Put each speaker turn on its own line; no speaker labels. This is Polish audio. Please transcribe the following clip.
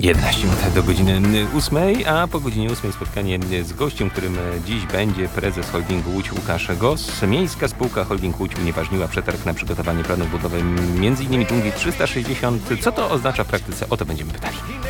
11 minut do godziny 8, a po godzinie 8 spotkanie z gościem, którym dziś będzie prezes holdingu Łódź Łukasz Goss. Miejska spółka Holding Łódź unieważniła przetarg na przygotowanie planów budowy m.in. dżungli 360. Co to oznacza w praktyce? O to będziemy pytali.